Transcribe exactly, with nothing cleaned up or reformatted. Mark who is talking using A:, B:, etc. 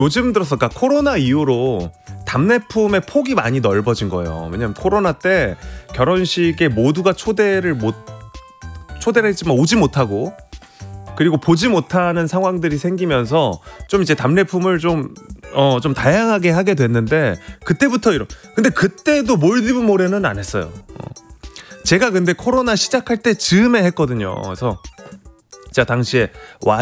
A: 요즘 들어서 그러니까 코로나 이후로 답례품의 폭이 많이 넓어진 거예요. 왜냐면 코로나 때 결혼식에 모두가 초대를 못 초대를 했지만 오지 못하고 그리고 보지 못하는 상황들이 생기면서 좀 이제 답례품을 좀 어, 좀 다양하게 하게 됐는데 그때부터 이런 근데 그때도 몰디브 모래는 안 했어요. 어. 제가 근데 코로나 시작할 때 즈음에 했거든요. 그래서 제가 당시에 와